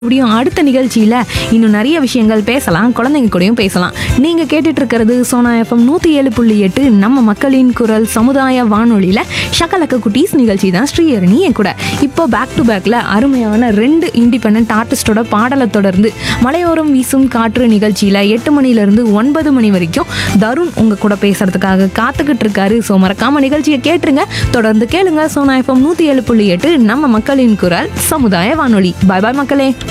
இப்படியும் அடுத்த நிகழ்ச்சியில இன்னும் நிறைய விஷயங்கள் பேசலாம், குழந்தைங்க கூடயும் பேசலாம். நீங்க கேட்டுட்டு இருக்கிறது சோனா எஃப்எம் 107.8 நம்ம மக்களின் குரல் சமுதாய வானொலியில ஷகலக்க குட்டீஸ் நிகழ்ச்சி தான் ஸ்ரீஹரணி என் கூட. இப்போ பேக் டு பேக்ல அருமையான 2 இண்டிபெண்டன்ட் ஆர்டிஸ்டோட பாடலை தொடர்ந்து மலையோரம் வீசும் காற்று நிகழ்ச்சியில 8 மணிலிருந்து 9 மணி வரைக்கும் தருண் உங்க கூட பேசுறதுக்காக காத்துக்கிட்டு இருக்காரு. ஸோ மறக்காம நிகழ்ச்சியை கேட்டுருங்க, தொடர்ந்து கேளுங்க. சோனா எஃப்எம் 107.8 நம்ம மக்களின் குரல் சமுதாய வானொலி. பாய் பாய் மக்களே.